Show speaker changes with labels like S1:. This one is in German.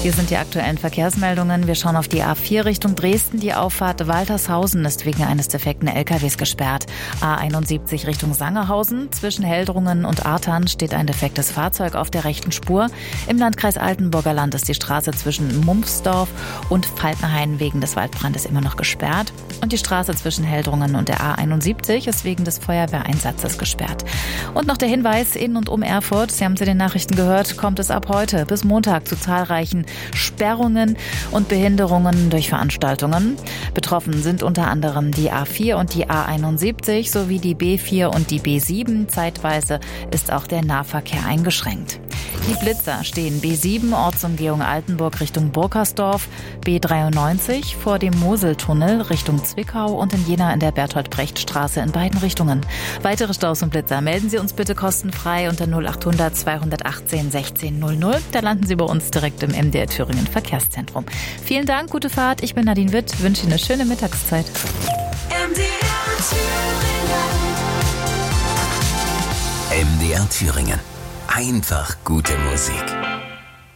S1: Hier sind die aktuellen Verkehrsmeldungen. Wir schauen auf die A4 Richtung Dresden. Die Auffahrt Waltershausen ist wegen eines defekten LKWs gesperrt. A71 Richtung Sangerhausen. Zwischen Heldrungen und Artern steht ein defektes Fahrzeug auf der rechten Spur. Im Landkreis Altenburger Land ist die Straße zwischen Mumpsdorf und Falkenhain wegen des Waldbrandes immer noch gesperrt. Und die Straße zwischen Heldrungen und der A71 ist wegen des Feuerwehreinsatzes gesperrt. Und noch der Hinweis, in und um Erfurt, Sie haben es in den Nachrichten gehört, kommt es ab heute bis Montag zu zahlreichen Sperrungen und Behinderungen durch Veranstaltungen. Betroffen sind unter anderem die A4 und die A71 sowie die B4 und die B7. Zeitweise ist auch der Nahverkehr eingeschränkt. Die Blitzer stehen B7 Ortsumgehung Altenburg Richtung Burkersdorf, B93 vor dem Moseltunnel Richtung Zwickau und in Jena in der Bertolt-Brecht-Straße in beiden Richtungen. Weitere Staus und Blitzer melden Sie uns bitte kostenfrei unter 0800 218 16 00. Da landen Sie bei uns direkt im MDR Thüringen Verkehrszentrum. Vielen Dank, gute Fahrt. Ich bin Nadine Witt, wünsche Ihnen eine schöne Mittagszeit.
S2: MDR Thüringen. Einfach gute Musik.